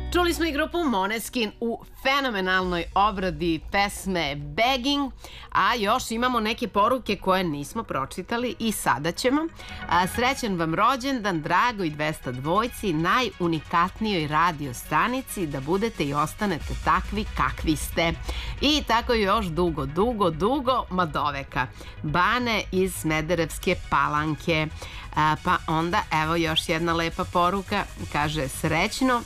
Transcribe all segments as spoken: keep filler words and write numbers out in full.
Čuli smo i grupu Måneskin u fenomenalnoj obradi pesme Begging, a još imamo neke poruke koje nismo pročitali i sada ćemo. A, srećan vam rođendan, dragoj dvesta dvojci, najunikatnijoj radio stanici, da budete i ostanete takvi kakvi ste. I tako još dugo, dugo, dugo, ma doveka. Bane iz Smederevske Palanke. A, pa onda, evo još jedna lepa poruka, kaže srećno,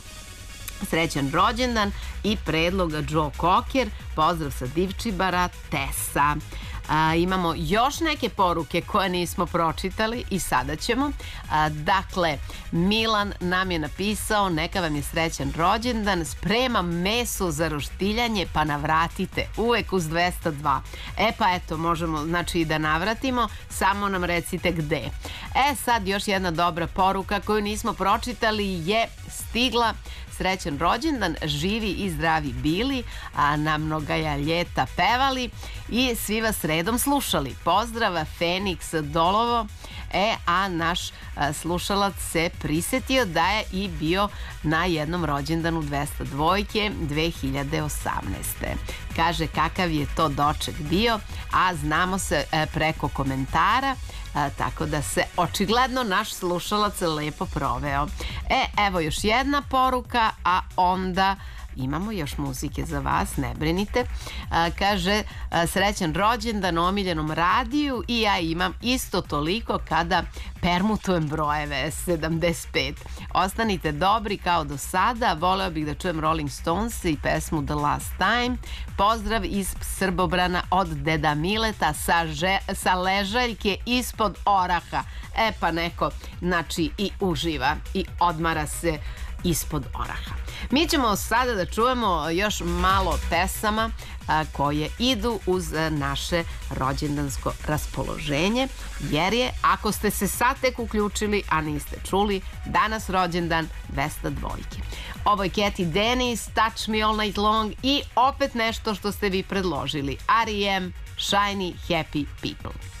srećan rođendan i predlog Joe Cocker, pozdrav sa Divčibara, Tesa. A, imamo još neke poruke koje nismo pročitali i sada ćemo. A, dakle, Milan nam je napisao, neka vam je srećan rođendan, spremam meso za roštiljanje, pa navratite, uvek uz dvesta dva. E pa eto, možemo znači i da navratimo, samo nam recite gde. E sad još jedna dobra poruka koju nismo pročitali je stigla. Srećan rođendan, živi i zdravi bili, a na mnogaja ljeta pevali i svi vas redom slušali. Pozdrava, Feniks Dolovo. E, a naš a, slušalac se prisetio da je i bio na jednom rođendanu dvesta dvojke dve hiljade osamnaeste. Kaže kakav je to doček bio, a znamo se e, preko komentara, a, tako da se očigledno naš slušalac lepo proveo. E, evo još jedna poruka, a onda imamo još muzike za vas, ne brinite. A, kaže, a, srećan rođendan omiljenom radiju i ja imam isto toliko kada permutujem brojeve, sedamdeset pet. Ostanite dobri kao do sada, voleo bih da čujem Rolling Stones i pesmu The Last Time. Pozdrav iz Srbobrana od Deda Mileta sa, že, sa ležaljke ispod oraha. E pa neko, znači i uživa i odmara se ispod oraha. Mi ćemo sada da čujemo još malo pesama a, koje idu uz a, naše rođendansko raspoloženje, jer je, ako ste se sad tek uključili, a niste čuli, danas rođendan dvesta dvojke. Ovo je Cathy Dennis, Touch Me All Night Long i opet nešto što ste vi predložili, R E M, Shiny Happy People.